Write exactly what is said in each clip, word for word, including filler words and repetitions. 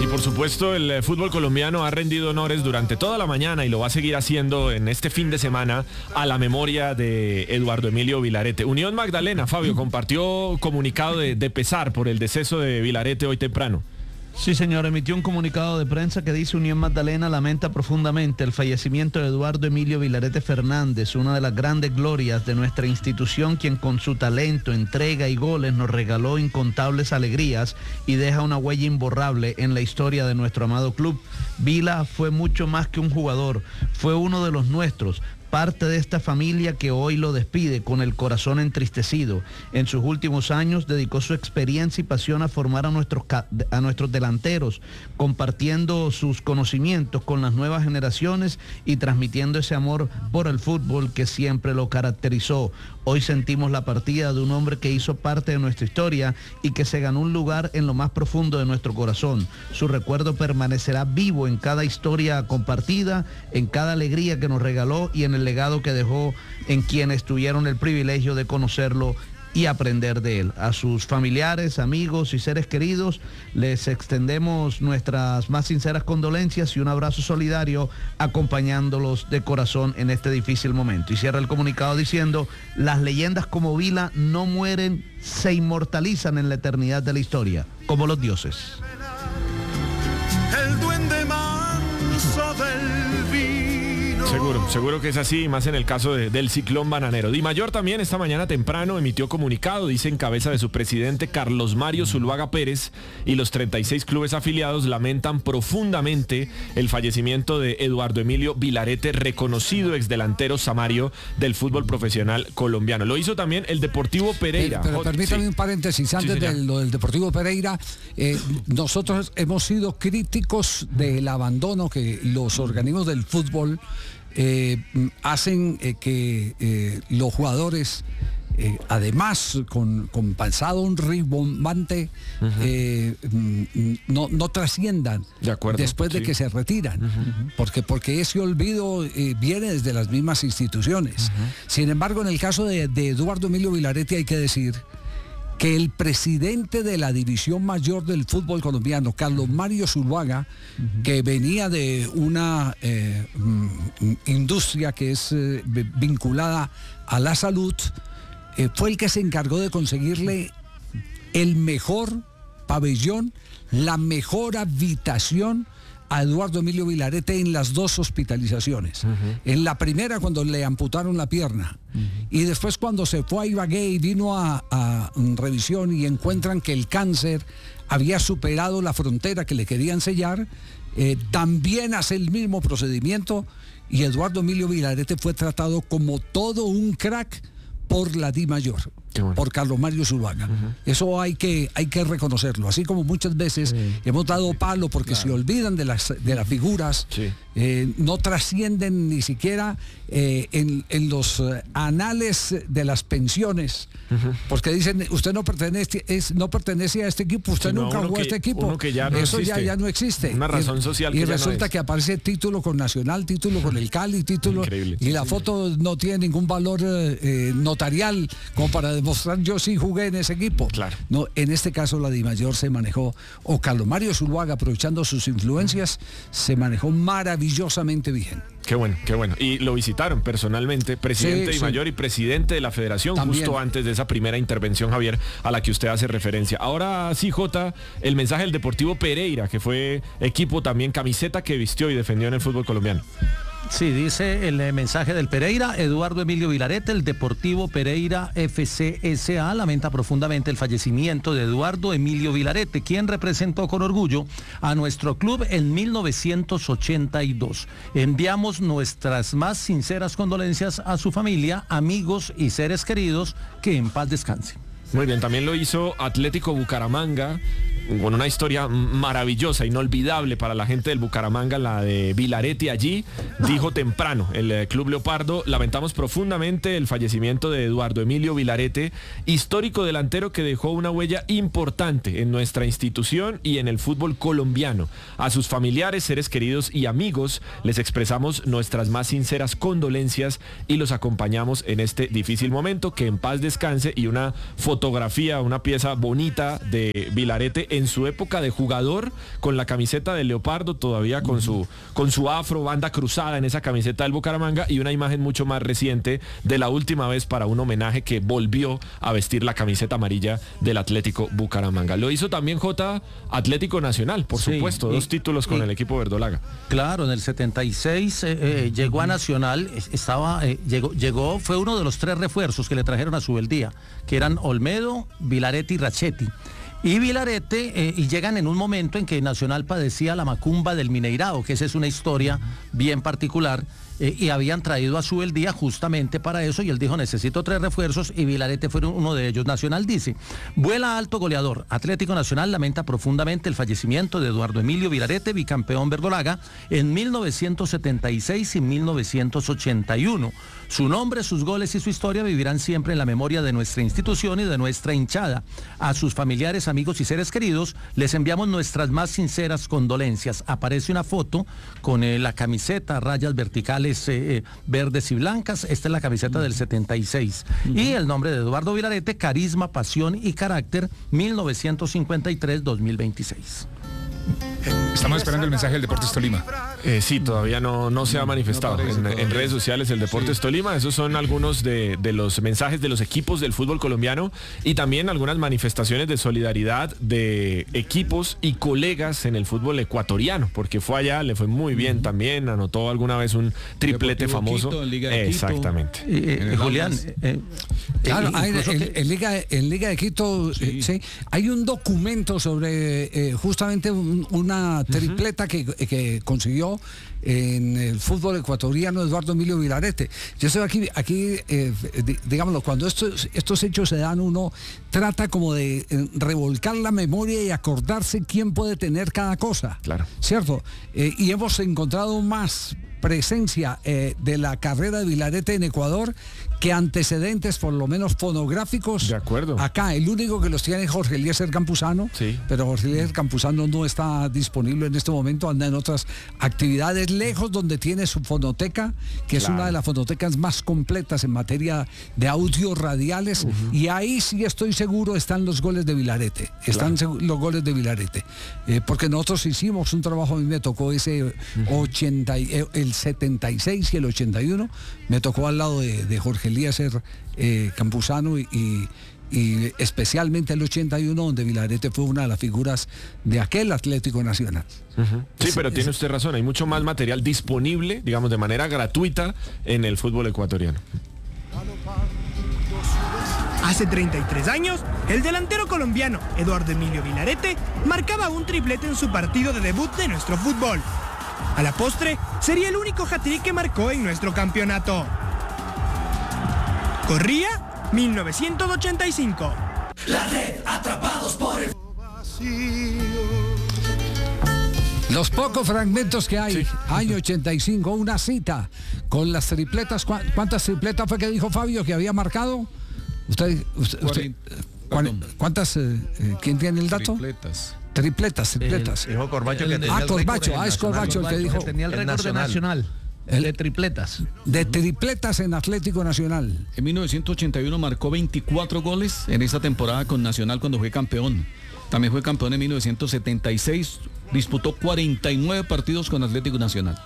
Y por supuesto el eh, fútbol colombiano ha rendido honores durante toda la mañana y lo va a seguir haciendo en este fin de semana a la memoria de Eduardo Emilio Vilarete. Unión Magdalena, Fabio, compartió comunicado de, de pesar por el deceso de Vilarete hoy temprano. Sí, señor, emitió un comunicado de prensa que dice: Unión Magdalena lamenta profundamente el fallecimiento de Eduardo Emilio Vilarete Fernández, una de las grandes glorias de nuestra institución, quien con su talento, entrega y goles nos regaló incontables alegrías y deja una huella imborrable en la historia de nuestro amado club. Vila fue mucho más que un jugador, fue uno de los nuestros, parte de esta familia que hoy lo despide con el corazón entristecido. En sus últimos años dedicó su experiencia y pasión a formar a nuestros, a nuestros delanteros, compartiendo sus conocimientos con las nuevas generaciones y transmitiendo ese amor por el fútbol que siempre lo caracterizó. Hoy sentimos la partida de un hombre que hizo parte de nuestra historia y que se ganó un lugar en lo más profundo de nuestro corazón. Su recuerdo permanecerá vivo en cada historia compartida, en cada alegría que nos regaló y en el legado que dejó en quienes tuvieron el privilegio de conocerlo y aprender de él. A sus familiares, amigos y seres queridos les extendemos nuestras más sinceras condolencias y un abrazo solidario, acompañándolos de corazón en este difícil momento. Y cierra el comunicado diciendo: las leyendas como Vila no mueren, se inmortalizan en la eternidad de la historia, como los dioses. El duende manso del vino. Seguro, seguro que es así, más en el caso de, del ciclón bananero. Di Mayor también esta mañana temprano emitió comunicado, dice en cabeza de su presidente Carlos Mario Zuluaga Pérez, y los treinta y seis clubes afiliados lamentan profundamente el fallecimiento de Eduardo Emilio Vilarete, reconocido exdelantero samario del fútbol profesional colombiano. Lo hizo también el Deportivo Pereira. Eh, pero permítame sí. un paréntesis antes sí, de lo del Deportivo Pereira. Eh, nosotros hemos sido críticos del abandono que los organismos del fútbol Eh, hacen eh, que eh, los jugadores, eh, además con, con pasado un rimbombante, uh-huh. eh, no, no trasciendan de acuerdo, después sí. de que se retiran, uh-huh. porque, porque ese olvido eh, viene desde las mismas instituciones. Uh-huh. Sin embargo, en el caso de, de Eduardo Emilio Vilarete hay que decir que el presidente de la división mayor del fútbol colombiano, Carlos Mario Zuluaga, uh-huh. que venía de una eh, industria que es eh, vinculada a la salud, eh, fue el que se encargó de conseguirle el mejor pabellón, la mejor habitación a Eduardo Emilio Vilarete en las dos hospitalizaciones. Uh-huh. En la primera cuando le amputaron la pierna, uh-huh. y después cuando se fue a Ibagué y vino a, a revisión y encuentran que el cáncer había superado la frontera que le querían sellar, eh, también hace el mismo procedimiento y Eduardo Emilio Vilarete fue tratado como todo un crack por la Di Mayor. Bueno. Por Carlos Mario Zuluaga. Uh-huh. Eso hay que, hay que reconocerlo. Así como muchas veces sí. hemos dado palo porque claro. se olvidan de las, de las figuras, sí. eh, no trascienden ni siquiera eh, en, en los eh, anales de las pensiones, uh-huh. porque dicen, usted no pertenece, es, no pertenece a este equipo, usted Sino nunca jugó que, a este equipo. Ya no Eso existe. ya, ya no existe. Una razón social y, que y ya resulta no es. que aparece título con Nacional, título con el Cali, título. Increíble. Y la foto no tiene ningún valor eh, notarial como para demostrar yo sí jugué en ese equipo. Claro. No, en este caso la Di Mayor se manejó, o Carlos Mario Zuluaga, aprovechando sus influencias, se manejó maravillosamente bien. Qué bueno, qué bueno. Y lo visitaron personalmente, presidente sí, Di sí. Mayor y presidente de la federación, también. Justo antes de esa primera intervención, Javier, a la que usted hace referencia. Ahora sí, Jota, el mensaje del Deportivo Pereira, que fue equipo también, camiseta que vistió y defendió en el fútbol colombiano. Sí, dice el mensaje del Pereira: Eduardo Emilio Vilarete, el Deportivo Pereira F C S A, lamenta profundamente el fallecimiento de Eduardo Emilio Vilarete, quien representó con orgullo a nuestro club en mil novecientos ochenta y dos. Enviamos nuestras más sinceras condolencias a su familia, amigos y seres queridos, que en paz descanse. Muy bien, también lo hizo Atlético Bucaramanga, con una historia maravillosa, inolvidable para la gente del Bucaramanga, la de Vilarete allí. Dijo temprano el eh, Club Leopardo: lamentamos profundamente el fallecimiento de Eduardo Emilio Vilarete, histórico delantero que dejó una huella importante en nuestra institución y en el fútbol colombiano. A sus familiares, seres queridos y amigos les expresamos nuestras más sinceras condolencias y los acompañamos en este difícil momento. Que en paz descanse. Y una fotografía, una pieza bonita de Vilarete en su época de jugador con la camiseta de Leopardo, todavía con su, con su afro, banda cruzada en esa camiseta del Bucaramanga, y una imagen mucho más reciente de la última vez para un homenaje que volvió a vestir la camiseta amarilla del Atlético Bucaramanga. Lo hizo también J. Atlético Nacional, por Sí, supuesto, y, dos títulos con y, el equipo verdolaga. Claro, en el setenta y seis eh, eh, llegó a Nacional, estaba, eh, llegó, llegó, fue uno de los tres refuerzos que le trajeron a Subeldía, que eran Olmedo, Vilarete y Rachetti. Y Vilarete, eh, y llegan en un momento en que Nacional padecía la macumba del Mineirao, que esa es una historia bien particular, eh, y habían traído a Subeldía justamente para eso, y él dijo, necesito tres refuerzos, y Vilarete fue uno de ellos. Nacional dice, vuela alto goleador. Atlético Nacional lamenta profundamente el fallecimiento de Eduardo Emilio Vilarete, bicampeón verdolaga, en mil novecientos setenta y seis y mil novecientos ochenta y uno. Su nombre, sus goles y su historia vivirán siempre en la memoria de nuestra institución y de nuestra hinchada. A sus familiares, amigos y seres queridos, les enviamos nuestras más sinceras condolencias. Aparece una foto con eh, la camiseta, rayas verticales eh, verdes y blancas. Esta es la camiseta del setenta y seis. Uh-huh. Y el nombre de Eduardo Vilarete, carisma, pasión y carácter, mil novecientos cincuenta y tres a dos mil veintiséis. Estamos esperando el mensaje del Deportes Tolima. Eh, sí, todavía no, no se ha manifestado no en, en redes sociales el Deportes sí. Tolima. Esos son algunos de, de los mensajes de los equipos del fútbol colombiano y también algunas manifestaciones de solidaridad de equipos y colegas en el fútbol ecuatoriano, porque fue allá, le fue muy bien uh-huh. también, anotó alguna vez un triplete Deportivo famoso. Quito, en Liga de Exactamente. Quito. Eh, eh, Julián, eh, claro, hay, en, en, Liga, en Liga de Quito sí. Eh, sí, hay un documento sobre eh, justamente un, una tripleta uh-huh. que, que consiguió en el fútbol ecuatoriano Eduardo Emilio Vilarete. Yo estoy aquí, aquí eh, digámoslo, cuando estos, estos hechos se dan, uno trata como de eh, revolcar la memoria y acordarse quién puede tener cada cosa. Claro. ¿Cierto? Eh, y hemos encontrado más presencia eh, de la carrera de Vilarete en Ecuador que antecedentes, por lo menos fonográficos. De acuerdo. Acá, el único que los tiene es Jorge Eliezer Campuzano, sí. pero Jorge Eliezer Campuzano no está disponible en este momento, anda en otras actividades lejos, donde tiene su fonoteca, que claro. es una de las fonotecas más completas en materia de audios radiales, uh-huh. y ahí sí estoy seguro están los goles de Vilarete, están claro. los goles de Vilarete, eh, porque nosotros hicimos un trabajo, a mí me tocó ese uh-huh. ochenta, el setenta y seis y el ochenta y uno, me tocó al lado de, de Jorge Eliezer eh, Campuzano y, y, y especialmente el ochenta y uno, donde Vilarete fue una de las figuras de aquel Atlético Nacional. Uh-huh. Sí, es, pero es, tiene usted razón, hay mucho más material disponible, digamos, de manera gratuita en el fútbol ecuatoriano. Hace treinta y tres años, el delantero colombiano Eduardo Emilio Vilarete marcaba un triplete en su partido de debut de nuestro fútbol. A la postre, sería el único hat-trick que marcó en nuestro campeonato. Corría mil novecientos ochenta y cinco. La red, atrapados por el vacío. Los pocos fragmentos que hay, sí. año ochenta y cinco, una cita con las tripletas. ¿Cuántas tripletas fue que dijo Fabio que había marcado? Usted, usted, usted ¿cuántas? Eh, ¿Quién tiene el dato? Tripletas. Tripletas, tripletas. El, dijo Corbacho que tenía ah, el Corbacho, récord ah, es Corbacho el que dijo. Tenía el récord de Nacional. El de tripletas. De tripletas en Atlético Nacional. En mil novecientos ochenta y uno marcó veinticuatro goles en esa temporada con Nacional cuando fue campeón. También fue campeón en mil novecientos setenta y seis. Disputó cuarenta y nueve partidos con Atlético Nacional.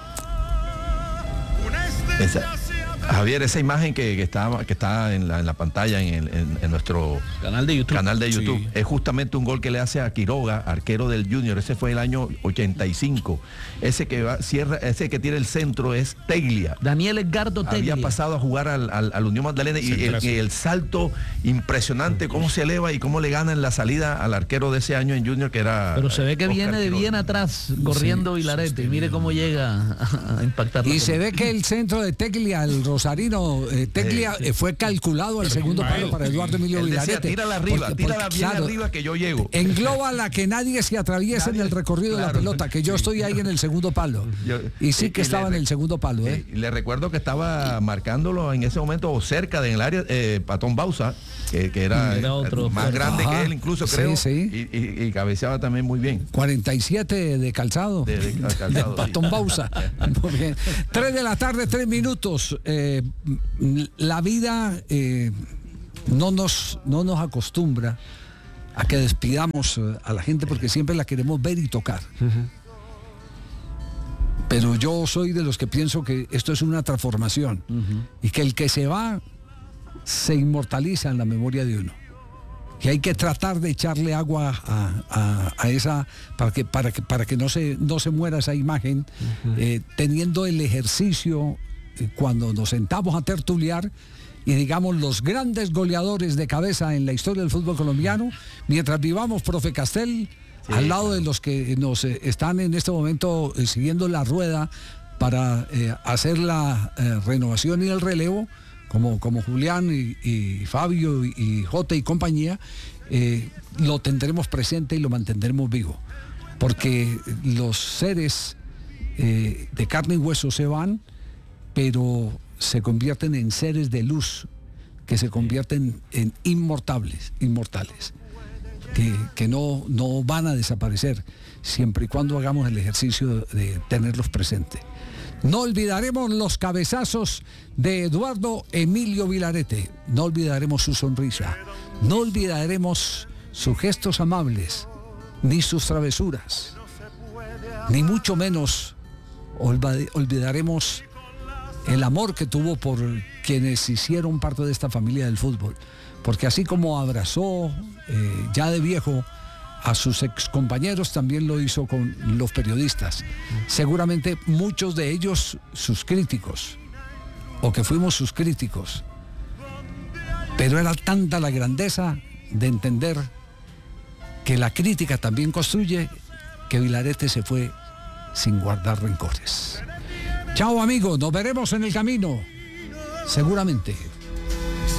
Esa, Javier, esa imagen que, que está, que está en, la, en la pantalla en, el, en, en nuestro canal de YouTube, canal de YouTube sí. es justamente un gol que le hace a Quiroga, arquero del Junior. Ese fue el año ochenta y cinco. Ese que va, cierra, ese que tiene el centro es Teglia. Daniel Edgardo Teglia. Había pasado a jugar al, al, al Unión Magdalena y el, y el salto impresionante, cómo se eleva y cómo le gana en la salida al arquero de ese año en Junior, que era. Pero se ve que Oscar viene de Quiroga. bien atrás, corriendo sí, Vilarete. Y mire cómo llega a, a impactar. Y se ve que el centro de Teglia, el rosarino eh, Teglia, eh, fue calculado al segundo palo para Eduardo Emilio Él decía, Vilarete. tírala arriba, porque, tírala porque, bien claro, arriba que yo llego. Engloba la que nadie se atraviese nadie, en el recorrido claro, de la pelota, que yo sí. estoy ahí en el segundo palo. Yo, y sí que y estaba le, en el segundo palo. ¿eh? Le recuerdo que estaba marcándolo en ese momento o cerca del área eh, Patón Bausa, que, que era, era otro, más grande Ajá, que él incluso creo, sí, sí. Y, y, y cabeceaba también muy bien. cuarenta y siete de calzado. De, de, de calzado de Patón sí. Bausa. Muy bien. tres de la tarde, tres minutos. Eh, la vida eh, no, nos, no nos acostumbra a que despidamos eh, a la gente porque siempre la queremos ver y tocar. Uh-huh. Pero yo soy de los que pienso que esto es una transformación uh-huh. y que el que se va se inmortaliza en la memoria de uno. Que hay que tratar de echarle agua a, a, a esa para que para que para que no se no se muera esa imagen, uh-huh. eh, teniendo el ejercicio eh, cuando nos sentamos a tertuliar y digamos los grandes goleadores de cabeza en la historia del fútbol colombiano, mientras vivamos, profe Castel, sí, al lado claro. de los que nos eh, están en este momento eh, siguiendo la rueda para eh, hacer la eh, renovación y el relevo, como, como Julián y, y Fabio y, y Jota y compañía, eh, lo tendremos presente y lo mantendremos vivo, porque los seres eh, de carne y hueso se van, pero se convierten en seres de luz, que se convierten en inmortales, inmortales, que, que no, no van a desaparecer, siempre y cuando hagamos el ejercicio de tenerlos presentes. No olvidaremos los cabezazos de Eduardo Emilio Vilarete, no olvidaremos su sonrisa, no olvidaremos sus gestos amables, ni sus travesuras, ni mucho menos olvidaremos el amor que tuvo por quienes hicieron parte de esta familia del fútbol, porque así como abrazó eh, ya de viejo a sus excompañeros, también lo hizo con los periodistas, seguramente muchos de ellos sus críticos, o que fuimos sus críticos, pero era tanta la grandeza de entender que la crítica también construye, que Vilarete se fue sin guardar rencores. Chao amigos, nos veremos en el camino, seguramente.